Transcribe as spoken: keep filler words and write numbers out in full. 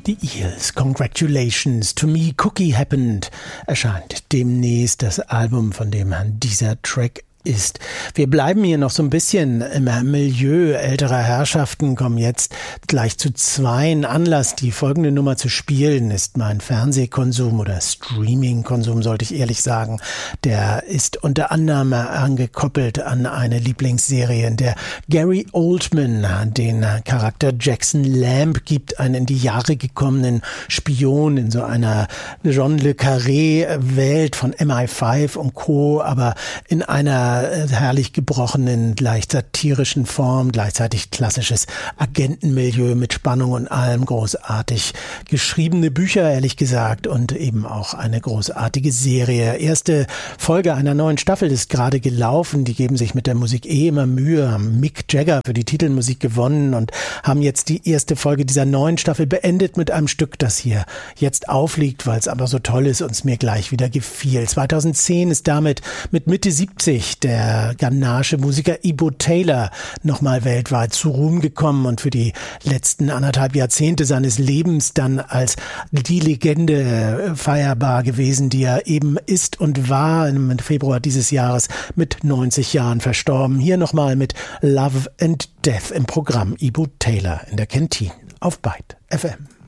The Eels, Congratulations to Me, Cookie Happened, erscheint demnächst das Album, von dem dieser Track ist. Wir bleiben hier noch so ein bisschen im Milieu älterer Herrschaften, kommen jetzt gleich zu zweien. Anlass, die folgende Nummer zu spielen, ist mein Fernsehkonsum oder Streamingkonsum, sollte ich ehrlich sagen. Der ist unter anderem angekoppelt an eine Lieblingsserie, in der Gary Oldman den Charakter Jackson Lamb gibt, einen in die Jahre gekommenen Spion in so einer John le Carré-Welt von M I fünf und Co., aber in einer herrlich gebrochenen, leicht satirischen Form, gleichzeitig klassisches Agentenmilieu mit Spannung und allem, großartig geschriebene Bücher, ehrlich gesagt, und eben auch eine großartige Serie. Erste Folge einer neuen Staffel ist gerade gelaufen, die geben sich mit der Musik eh immer Mühe, haben Mick Jagger für die Titelmusik gewonnen und haben jetzt die erste Folge dieser neuen Staffel beendet mit einem Stück, das hier jetzt aufliegt, weil es aber so toll ist und es mir gleich wieder gefiel. zweitausendzehn ist damit mit Mitte siebzig der Ganache-Musiker Ibo Taylor nochmal weltweit zu Ruhm gekommen und für die letzten anderthalb Jahrzehnte seines Lebens dann als die Legende feierbar gewesen, die er eben ist und war, im Februar dieses Jahres mit neunzig Jahren verstorben. Hier nochmal mit Love and Death im Programm Ibo Taylor in der Kantine auf Byte F M.